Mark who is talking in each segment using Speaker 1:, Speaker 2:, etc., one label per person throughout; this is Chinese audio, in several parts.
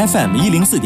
Speaker 1: FM104.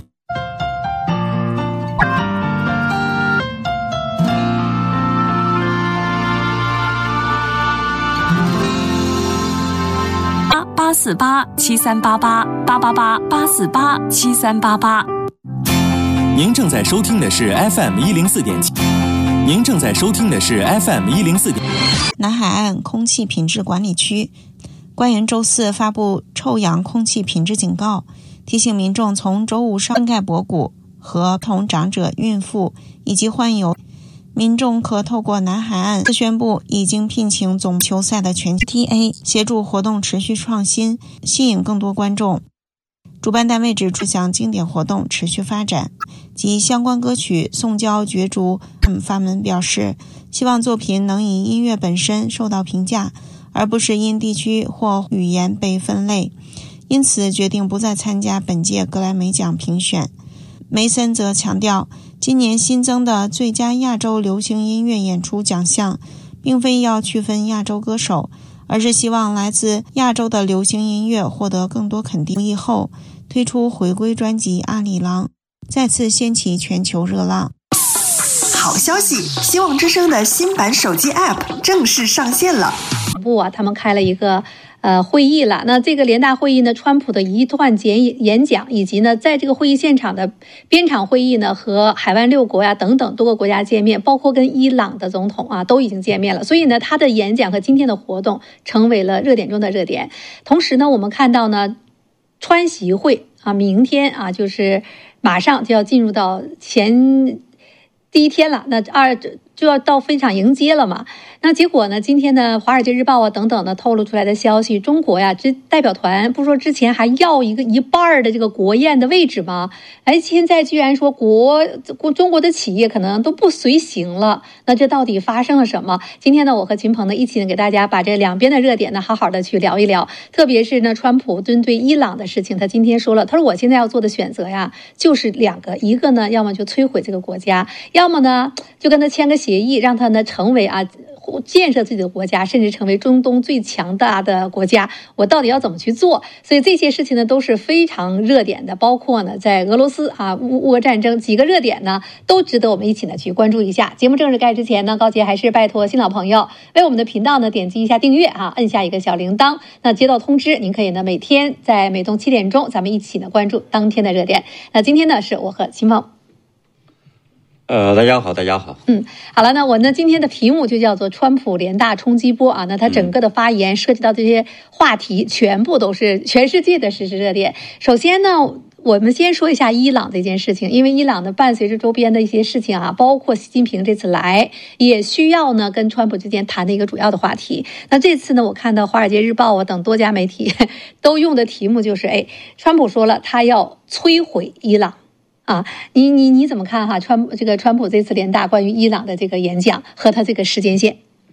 Speaker 2: 8487388888884887388。
Speaker 1: 您正在收听的是 FM104.7。您正在收听的是 FM104.7。
Speaker 3: 南海岸空气品质管理区官员周四发布臭氧空气品质警告，提醒民众从周五上盖脖骨和同长者、孕妇以及患有民众可透过南海岸宣布已经聘请总球赛的全 TA 协助活动持续创新，吸引更多观众。主办单位指出，向经典活动持续发展及相关歌曲送交角逐。发文表示，希望作品能以音乐本身受到评价，而不是因地区或语言被分类，因此决定不再参加本届格莱美奖评选。梅森则强调，今年新增的最佳亚洲流行音乐演出奖项并非要区分亚洲歌手，而是希望来自亚洲的流行音乐获得更多肯定。以后推出回归专辑《阿里郎》，再次掀起全球热浪。
Speaker 4: 好消息，希望之声的新版手机 App 正式上线了。
Speaker 5: 他们开了一个会议了。那这个联大会议呢，川普的一段演讲，以及呢在这个会议现场的边场会议呢，和海湾6国呀等等多个国家见面，包括跟伊朗的总统啊都已经见面了。所以呢，他的演讲和今天的活动成为了热点中的热点。同时呢，我们看到呢，川习会啊，明天啊就是马上就要进入到第一天了，那就要到分场迎接了嘛。那结果呢，今天呢《华尔街日报》啊等等的透露出来的消息，中国呀这代表团不说之前还要一半的这个国宴的位置吗？现在居然说中国的企业可能都不随行了。那这到底发生了什么？今天呢，我和秦鹏呢一起给大家把这两边的热点呢好好的去聊一聊。特别是呢，川普针对伊朗的事情，他今天说了，他说我现在要做的选择呀就是2个，一个呢要么就摧毁这个国家，要么呢就跟他签个协议，让他呢成为建设自己的国家，甚至成为中东最强大的国家。我到底要怎么去做？所以这些事情呢都是非常热点的，包括呢在俄罗斯乌俄战争几个热点呢都值得我们一起呢去关注一下。节目正式开始之前呢，高杰还是拜托新老朋友为我们的频道呢点击一下订阅按下一个小铃铛，那接到通知您可以呢每天在每冬7点钟咱们一起呢关注当天的热点。那今天呢是我和秦鹏。
Speaker 6: 大家好。
Speaker 5: 好了，那我呢今天的题目就叫做川普联大冲击波那他整个的发言涉及到这些话题全部都是全世界的时事热点。首先呢，我们先说一下伊朗这件事情，因为伊朗呢伴随着周边的一些事情包括习近平这次来也需要呢跟川普之间谈的一个主要的话题。那这次呢，我看到《华尔街日报》等多家媒体都用的题目就是川普说了他要摧毁伊朗你怎么看川普这次联大关于伊朗的这个演讲和他这个时间线？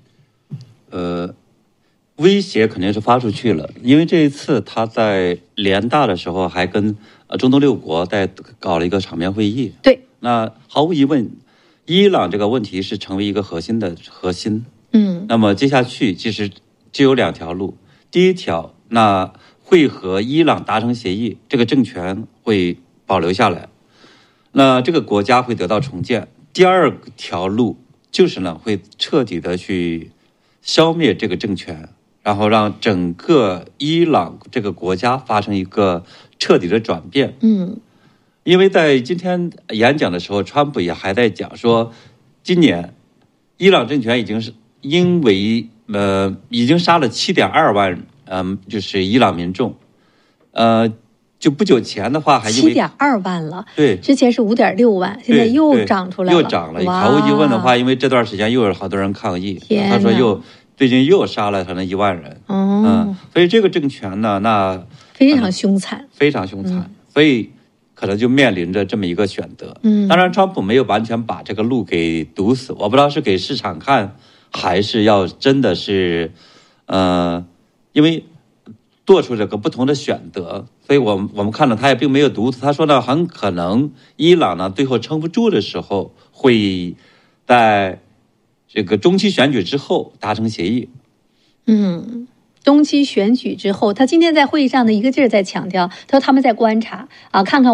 Speaker 6: 威胁肯定是发出去了，因为这一次他在联大的时候还跟中东6国在搞了一个场面会议。
Speaker 5: 对，
Speaker 6: 那毫无疑问，伊朗这个问题是成为一个核心。那么接下去其实就有2条路，第一条，那会和伊朗达成协议，这个政权会保留下来。那这个国家会得到重建。第2条路就是呢，会彻底的去消灭这个政权，然后让整个伊朗这个国家发生一个彻底的转变。因为在今天演讲的时候，川普也还在讲说，今年伊朗政权已经是因为已经杀了7.2万就是伊朗民众，就不久前的话还因为
Speaker 5: 7.2万了，
Speaker 6: 对，
Speaker 5: 之前是5.6万，现在又涨出来了，
Speaker 6: 又涨了。毫无疑问的话，因为这段时间又有好多人抗议，他说最近又杀了可能1万人，所以这个政权呢，那
Speaker 5: 非常凶残，
Speaker 6: 非常凶残，所以可能就面临着这么一个选择。当然，川普没有完全把这个路给堵死，我不知道是给市场看，还是要真的是，因为做出这个不同的选择，所以我们看到他也并没有堵死。他说呢，很可能伊朗呢最后撑不住的时候，会在这个中期选举之后达成协议。
Speaker 5: 中期选举之后，他今天在会议上的一个劲儿在强调，他说他们在观察看看